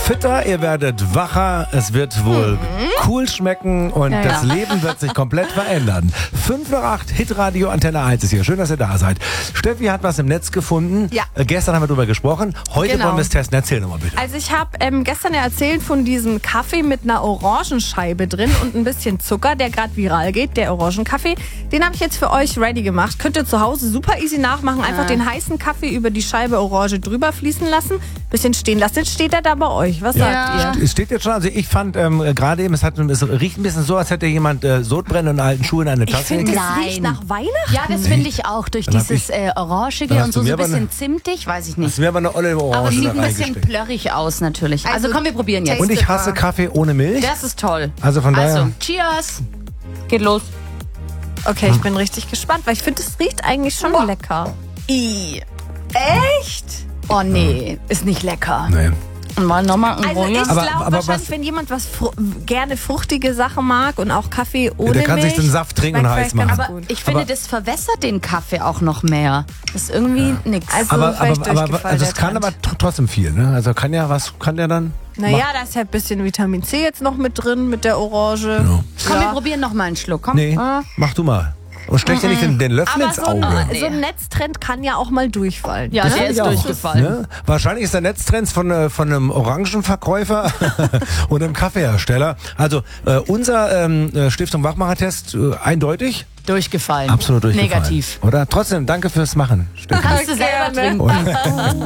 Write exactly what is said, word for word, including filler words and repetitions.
fitter, ihr werdet wacher, es wird wohl mhm. cool schmecken und ja, das ja. Leben wird sich komplett verändern. fünf nach acht, Hitradio Antenne eins ist hier. Schön, dass ihr da seid. Steffi hat was im Netz gefunden. Ja. Äh, gestern haben wir darüber gesprochen. Heute genau. wollen wir es testen. Erzähl nochmal bitte. Also ich habe ähm, gestern ja erzählt von diesem Kaffee mit einer Orangenscheibe drin und ein bisschen Zucker, der gerade viral geht, der Orangenkaffee. Den habe ich jetzt für euch ready gemacht. Könnt ihr zu Hause super easy nachmachen. Einfach ja. den heißen Kaffee über die Scheibe Orange drüber fließen lassen, bisschen stehen lassen. Jetzt steht er da bei euch. Was ja. sagt ihr? Es steht jetzt schon, also ich fand ähm, gerade eben, es, hat, es riecht ein bisschen so, als hätte jemand äh, Sodbrennen in alten Schuhen in eine Tasse Ich finde, gegeben. das riecht nach Weihnachten. Ja, das finde ich auch. Durch Dann dieses ich, äh, Orangige und so, so ein bisschen eine, zimtig, weiß ich nicht. Das wäre aber eine olle Orange. Aber sieht ein bisschen plörrig aus natürlich. Also, also komm, wir probieren jetzt. Und ich hasse Kaffee ohne Milch. Das ist toll. Also von daher. Also, cheers. Geht los. Okay, ich bin richtig gespannt, weil ich finde, es riecht eigentlich schon oh. lecker. I. Echt? Oh nee, ist nicht lecker. Nee. Mal nochmal ein Also ich glaube aber wahrscheinlich, was, wenn jemand was fru- gerne fruchtige Sachen mag und auch Kaffee ohne Milch. Der kann Milch, sich den Saft trinken und heiß machen. Aber ich finde, aber das verwässert den Kaffee auch noch mehr. Das ist irgendwie ja. nix. Also aber aber, aber also es kann aber trotzdem viel, ne? Also kann ja, was kann der dann? Naja, da ist ja ein bisschen Vitamin C jetzt noch mit drin, mit der Orange. Ja. Komm, ja. wir probieren noch mal einen Schluck. Komm. Nee, ah. mach du mal. Und stech dir nicht den, den Löffel aber ins so Auge. ein, so ein Netztrend kann ja auch mal durchfallen. Ja, ne? der ist durchgefallen. Ne? Wahrscheinlich ist der Netztrend von, äh, von einem Orangenverkäufer und einem Kaffeehersteller. Also äh, unser ähm, Stiftung Wachmacher-Test äh, eindeutig. Durchgefallen. Absolut durchgefallen. Negativ. Oder? Trotzdem, danke fürs Machen. Kannst du selber trinken.